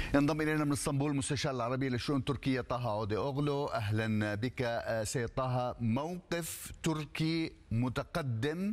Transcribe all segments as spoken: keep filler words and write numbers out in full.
ينضم إلينا من اسطنبول المستشار العربي لشؤون تركيا طه عودة أوغلو. أهلا بك سيد طه. موقف تركي متقدم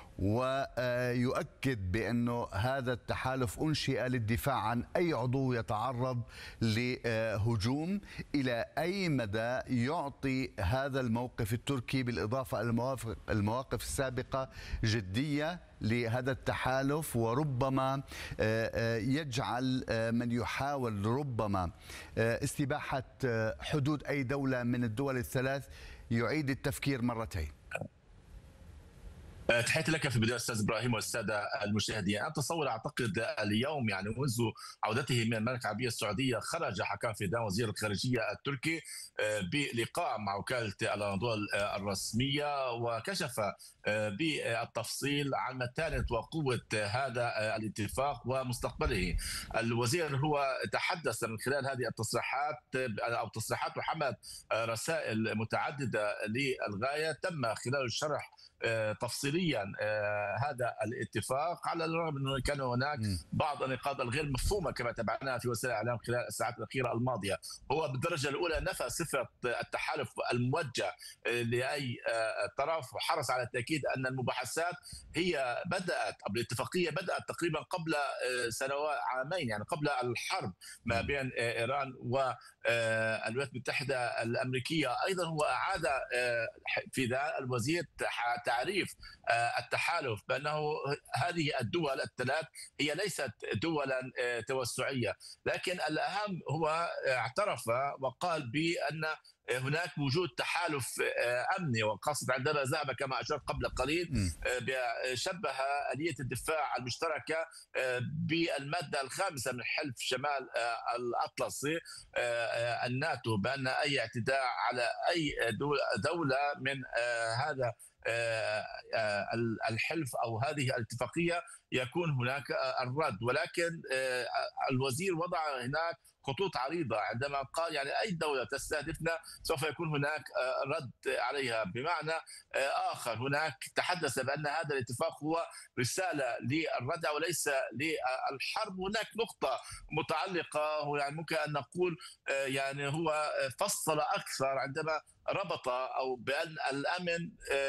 ويؤكد بأنه هذا التحالف أنشئ للدفاع عن أي عضو يتعرض لهجوم. إلى أي مدى يعطي هذا الموقف التركي بالإضافة إلى المواقف السابقة جدية لهذا التحالف، وربما يجعل من يحاول ربما استباحة حدود أي دولة من الدول الثلاث يعيد التفكير مرتين؟ تحياتي لك في البدايه استاذ ابراهيم والساده المشاهدين. انا اتصور اعتقد اليوم يعني منذ عودته من المملكه العربية السعوديه خرج حكام فيدان وزير الخارجيه التركي بلقاء مع وكاله الاناضول الرسميه، وكشف بالتفصيل عن متانه وقوه هذا الاتفاق ومستقبله. الوزير هو تحدث من خلال هذه التصريحات او تصريحات وحمل رسائل متعدده للغايه، تم خلال الشرح تفصيليا هذا الاتفاق، على الرغم انه كان هناك بعض النقاط الغير مفهومه كما تابعناها في وسائل الاعلام خلال الساعات الاخيره الماضيه. هو بالدرجه الاولى نفى صفه التحالف الموجه لاي طرف، وحرص على التاكيد ان المباحثات هي بدات او الاتفاقيه بدات تقريبا قبل سنوات عامين، يعني قبل الحرب ما بين ايران والولايات المتحده الامريكيه. ايضا هو اعاد في ذا الوزير تعريف التحالف بأنه هذه الدول الثلاث هي ليست دولا توسعية، لكن الأهم هو اعترف وقال بأن هناك وجود تحالف امني، وخاصه عندما ذهب كما اشرت قبل قليل شبه اليه الدفاع المشتركه بالماده الخامسه من حلف شمال الاطلسي الناتو، بان اي اعتداء على اي دوله من هذا الحلف او هذه الاتفاقيه يكون هناك الرد. ولكن الوزير وضع هناك خطوط عريضة عندما قال يعني أي دولة تستهدفنا سوف يكون هناك رد عليها. بمعنى آخر هناك تحدث بأن هذا الاتفاق هو رسالة للردع وليس للحرب. هناك نقطة متعلقة يعني ممكن أن نقول يعني هو فصل أكثر عندما ربط أو بأن الأمن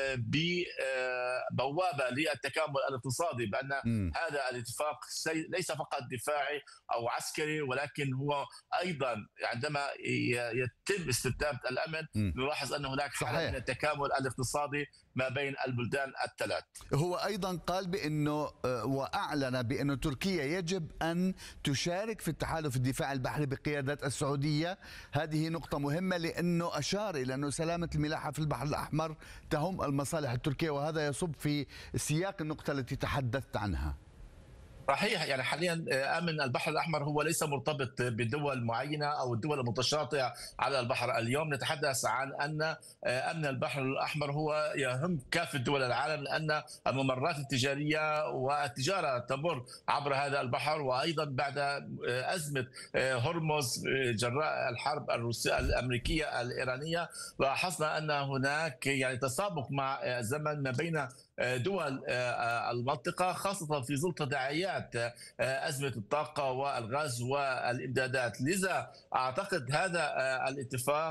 ببوابة للتكامل الاقتصادي، بأن هذا الاتفاق ليس فقط دفاعي أو عسكري، ولكن هو أيضا عندما يتم استتابة الأمن نلاحظ أن هناك حالة من التكامل الاقتصادي ما بين البلدان الثلاث. هو أيضا قال بأنه وأعلن بأن تركيا يجب أن تشارك في التحالف الدفاعي البحري بقيادة السعودية. هذه نقطة مهمة لأنه أشار إلى أنه سلامة الملاحة في البحر الأحمر تهم المصالح التركية، وهذا يصب في سياق النقطة التي تحدثت عنها. صحيح، يعني حاليا امن البحر الاحمر هو ليس مرتبط بدول معينه او الدول المتشاطئه على البحر. اليوم نتحدث عن ان امن البحر الاحمر هو يهم كافه دول العالم، لان الممرات التجاريه والتجاره تمر عبر هذا البحر. وايضا بعد ازمه هرمز جراء الحرب الروسيه الامريكيه الايرانيه لاحظنا ان هناك يعني تسابق مع الزمن ما بين دول المنطقة، خاصة في ظل تداعيات أزمة الطاقة والغاز والإمدادات. لذا أعتقد هذا الاتفاق